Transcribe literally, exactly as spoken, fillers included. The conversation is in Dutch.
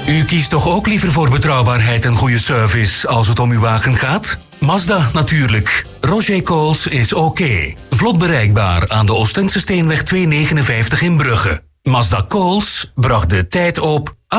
U kiest toch ook liever voor betrouwbaarheid en goede service als het om uw wagen gaat? Mazda natuurlijk. Roger Coles is oké. Vlot bereikbaar aan de Oostende Steenweg tweehonderdnegenenvijftig in Brugge. Mazda Coles bracht de tijd op